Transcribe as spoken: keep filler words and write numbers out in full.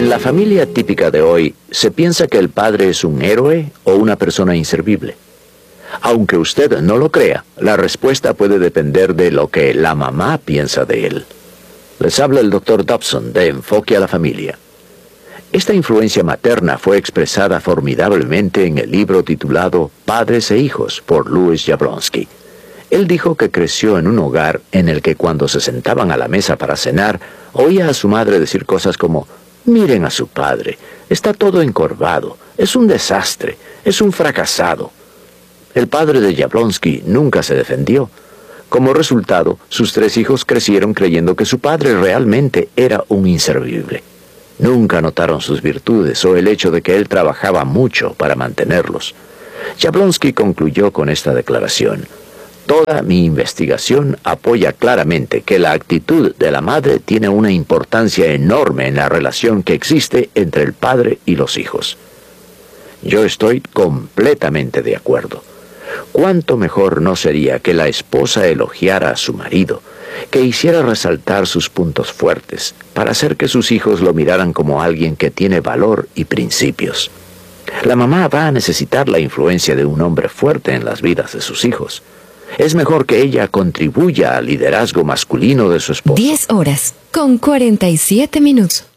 En la familia típica de hoy, se piensa que el padre es un héroe o una persona inservible. Aunque usted no lo crea, la respuesta puede depender de lo que la mamá piensa de él. Les habla el doctor Dobson de Enfoque a la Familia. Esta influencia materna fue expresada formidablemente en el libro titulado Padres e Hijos por Louis Jablonski. Él dijo que creció en un hogar en el que cuando se sentaban a la mesa para cenar, oía a su madre decir cosas como: miren a su padre, está todo encorvado, es un desastre, es un fracasado. El padre de Jablonski nunca se defendió. Como resultado, sus tres hijos crecieron creyendo que su padre realmente era un inservible. Nunca notaron sus virtudes o el hecho de que él trabajaba mucho para mantenerlos. Jablonski concluyó con esta declaración: toda mi investigación apoya claramente que la actitud de la madre tiene una importancia enorme en la relación que existe entre el padre y los hijos. Yo estoy completamente de acuerdo. ¿Cuánto mejor no sería que la esposa elogiara a su marido, que hiciera resaltar sus puntos fuertes, para hacer que sus hijos lo miraran como alguien que tiene valor y principios? La mamá va a necesitar la influencia de un hombre fuerte en las vidas de sus hijos. Es mejor que ella contribuya al liderazgo masculino de su esposo. diez horas con cuarenta y siete minutos.